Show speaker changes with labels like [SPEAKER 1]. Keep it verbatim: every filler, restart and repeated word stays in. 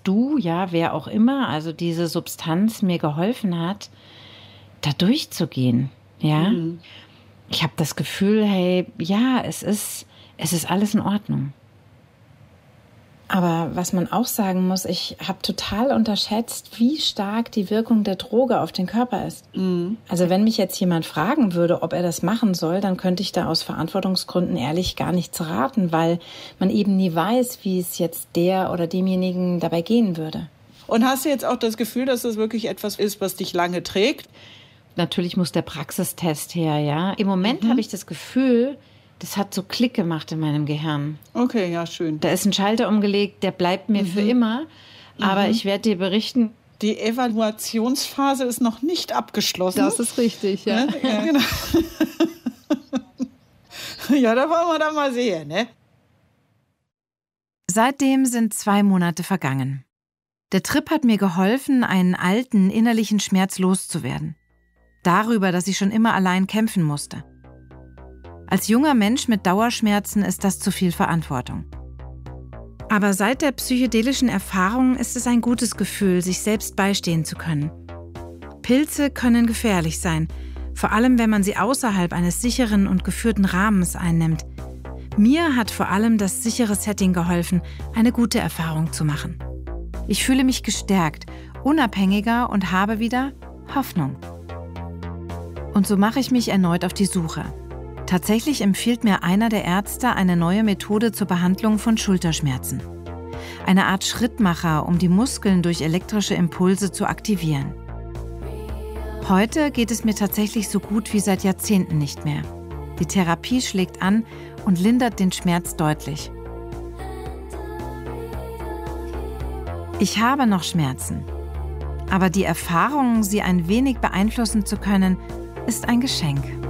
[SPEAKER 1] du, ja, wer auch immer, also diese Substanz mir geholfen hat, da durchzugehen, ja. Mhm. Ich habe das Gefühl, hey, ja, es ist, es ist alles in Ordnung. Aber was man auch sagen muss, ich habe total unterschätzt, wie stark die Wirkung der Droge auf den Körper ist. Mhm. Also wenn mich jetzt jemand fragen würde, ob er das machen soll, dann könnte ich da aus Verantwortungsgründen ehrlich gar nichts raten, weil man eben nie weiß, wie es jetzt der oder demjenigen dabei gehen würde.
[SPEAKER 2] Und hast du jetzt auch das Gefühl, dass das wirklich etwas ist, was dich lange trägt?
[SPEAKER 1] Natürlich muss der Praxistest her, ja. Im Moment mhm. habe ich das Gefühl, das hat so Klick gemacht in meinem Gehirn.
[SPEAKER 2] Okay, ja, schön.
[SPEAKER 1] Da ist ein Schalter umgelegt, der bleibt mir mhm. für immer. Aber mhm. ich werde dir berichten.
[SPEAKER 2] Die Evaluationsphase ist noch nicht abgeschlossen.
[SPEAKER 1] Das ist richtig, ja.
[SPEAKER 2] Ja, ja, genau. Ja, da wollen wir dann mal sehen, ne?
[SPEAKER 3] Seitdem sind zwei Monate vergangen. Der Trip hat mir geholfen, einen alten innerlichen Schmerz loszuwerden. Darüber, dass ich schon immer allein kämpfen musste. Als junger Mensch mit Dauerschmerzen ist das zu viel Verantwortung. Aber seit der psychedelischen Erfahrung ist es ein gutes Gefühl, sich selbst beistehen zu können. Pilze können gefährlich sein, vor allem wenn man sie außerhalb eines sicheren und geführten Rahmens einnimmt. Mir hat vor allem das sichere Setting geholfen, eine gute Erfahrung zu machen. Ich fühle mich gestärkt, unabhängiger und habe wieder Hoffnung. Und so mache ich mich erneut auf die Suche. Tatsächlich empfiehlt mir einer der Ärzte eine neue Methode zur Behandlung von Schulterschmerzen. Eine Art Schrittmacher, um die Muskeln durch elektrische Impulse zu aktivieren. Heute geht es mir tatsächlich so gut wie seit Jahrzehnten nicht mehr. Die Therapie schlägt an und lindert den Schmerz deutlich. Ich habe noch Schmerzen, aber die Erfahrung, sie ein wenig beeinflussen zu können, ist ein Geschenk.